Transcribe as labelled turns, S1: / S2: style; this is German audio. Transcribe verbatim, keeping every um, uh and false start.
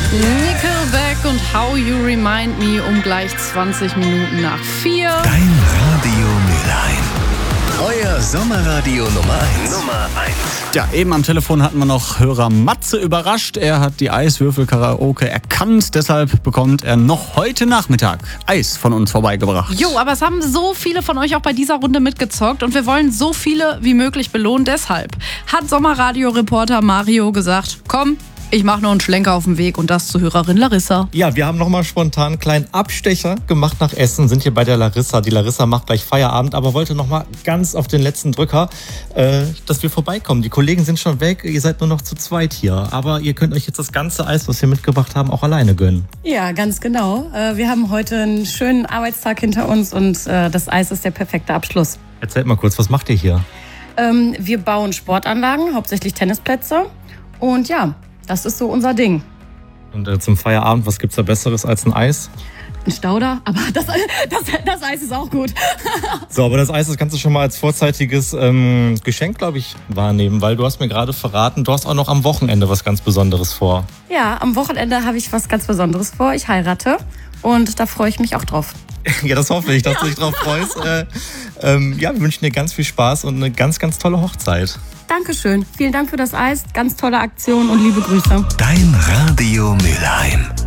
S1: Nickelback und How You Remind Me um gleich zwanzig Minuten nach vier.
S2: Dein Radio Mülheim. Euer Sommerradio Nummer eins. Nummer eins.
S3: Ja, eben am Telefon hatten wir noch Hörer Matze überrascht. Er hat die Eiswürfel-Karaoke erkannt. Deshalb bekommt er noch heute Nachmittag Eis von uns vorbeigebracht.
S1: Jo, aber es haben so viele von euch auch bei dieser Runde mitgezockt und wir wollen so viele wie möglich belohnen. Deshalb hat Sommerradio-Reporter Mario gesagt, komm, ich mache noch einen Schlenker auf dem Weg und das zu Hörerin Larissa.
S4: Ja, wir haben nochmal spontan einen kleinen Abstecher gemacht nach Essen, sind hier bei der Larissa. Die Larissa macht gleich Feierabend, aber wollte nochmal ganz auf den letzten Drücker, äh, dass wir vorbeikommen. Die Kollegen sind schon weg, ihr seid nur noch zu zweit hier. Aber ihr könnt euch jetzt das ganze Eis, was wir mitgebracht haben, auch alleine gönnen.
S5: Ja, ganz genau. Äh, wir haben heute einen schönen Arbeitstag hinter uns und äh, das Eis ist der perfekte Abschluss.
S4: Erzählt mal kurz, was macht ihr hier?
S5: Ähm, wir bauen Sportanlagen, hauptsächlich Tennisplätze und ja, das ist so unser Ding.
S4: Und äh, zum Feierabend, was gibt's da Besseres als ein Eis?
S5: Ein Stauder, aber das, das, das Eis ist auch gut.
S4: So, aber das Eis, das kannst du schon mal als vorzeitiges ähm, Geschenk, glaube ich, wahrnehmen, weil du hast mir gerade verraten, du hast auch noch am Wochenende was ganz Besonderes vor.
S5: Ja, am Wochenende habe ich was ganz Besonderes vor. Ich heirate und da freue ich mich auch drauf.
S4: Ja, das hoffe ich, dass ja. du dich drauf freust. Äh, ähm, ja, wir wünschen dir ganz viel Spaß und eine ganz, ganz tolle Hochzeit.
S5: Dankeschön. Vielen Dank für das Eis. Ganz tolle Aktion und liebe Grüße.
S2: Dein Radio Mülheim.